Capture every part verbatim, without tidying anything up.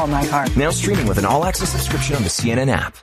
called my car. Now streaming with an all-access subscription on the C N N app.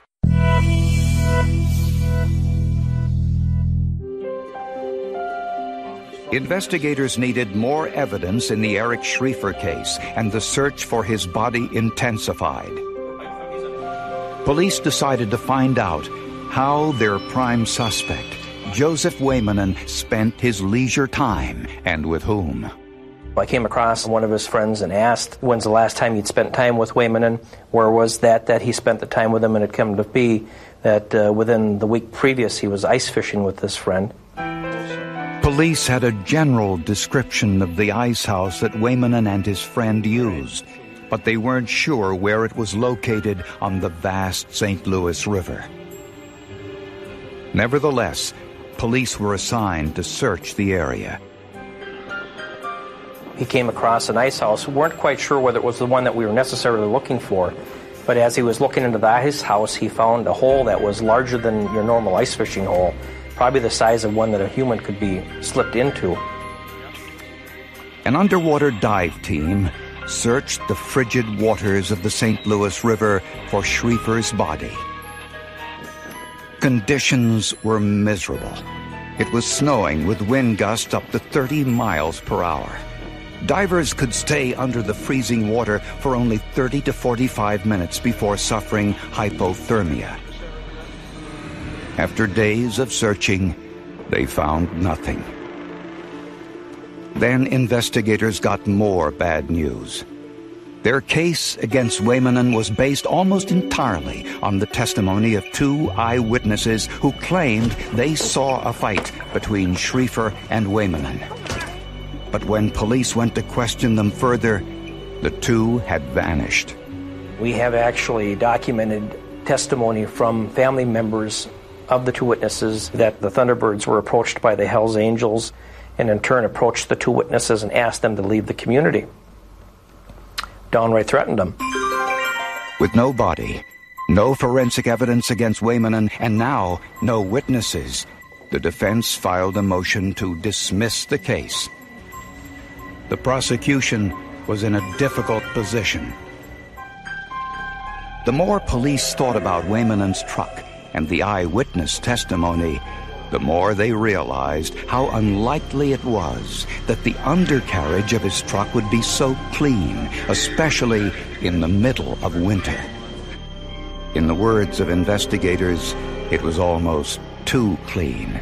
Investigators needed more evidence in the Eric Schrieffer case, and the search for his body intensified. Police decided to find out how their prime suspect, Joseph Waymanen, spent his leisure time and with whom. I came across one of his friends and asked, when's the last time he'd spent time with Waymanen? Where was that that he spent the time with him? And it came to be that uh, within the week previous, he was ice fishing with this friend. Police had a general description of the ice house that Waymanen and his friend used, but they weren't sure where it was located on the vast Saint Louis River. Nevertheless, police were assigned to search the area. He came across an ice house. We weren't quite sure whether it was the one that we were necessarily looking for, but as he was looking into the ice house, he found a hole that was larger than your normal ice fishing hole, probably the size of one that a human could be slipped into. An underwater dive team searched the frigid waters of the Saint Louis River for Schrieffer's body. Conditions were miserable. It was snowing with wind gusts up to thirty miles per hour. Divers could stay under the freezing water for only thirty to forty-five minutes before suffering hypothermia. After days of searching, they found nothing. Then investigators got more bad news. Their case against Waymanen was based almost entirely on the testimony of two eyewitnesses who claimed they saw a fight between Schrieffer and Waymanen. But when police went to question them further, the two had vanished. We have actually documented testimony from family members of the two witnesses that the Thunderbirds were approached by the Hells Angels and in turn approached the two witnesses and asked them to leave the community. Downright threatened them. With no body, no forensic evidence against Waymanen, and now no witnesses, the defense filed a motion to dismiss the case. The prosecution was in a difficult position. The more police thought about Waymanen's truck and the eyewitness testimony, the more they realized how unlikely it was that the undercarriage of his truck would be so clean, especially in the middle of winter. In the words of investigators, it was almost too clean.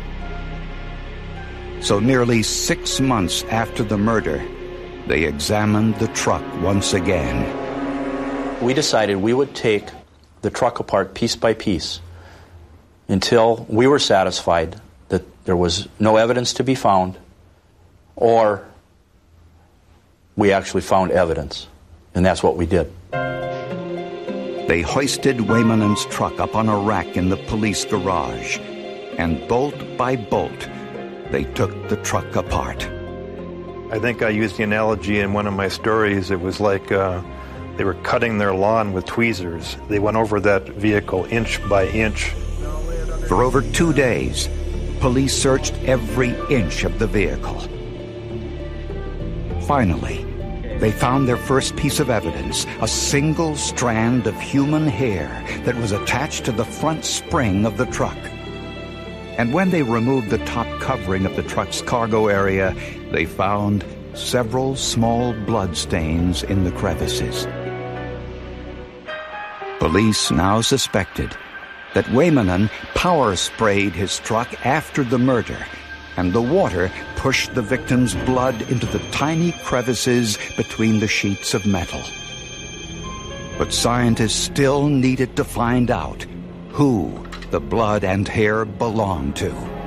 So nearly six months after the murder, they examined the truck once again. We decided we would take the truck apart piece by piece until we were satisfied that there was no evidence to be found, or we actually found evidence. And that's what we did. They hoisted Waymanen's truck up on a rack in the police garage, and bolt by bolt, they took the truck apart. I think I used the analogy in one of my stories. It was like uh, they were cutting their lawn with tweezers. They went over that vehicle inch by inch. For over two days, police searched every inch of the vehicle. Finally, they found their first piece of evidence, a single strand of human hair that was attached to the front spring of the truck. And when they removed the top covering of the truck's cargo area, they found several small blood stains in the crevices. Police now suspected that Waymanen power sprayed his truck after the murder, and the water pushed the victim's blood into the tiny crevices between the sheets of metal. But scientists still needed to find out who the blood and hair belonged to.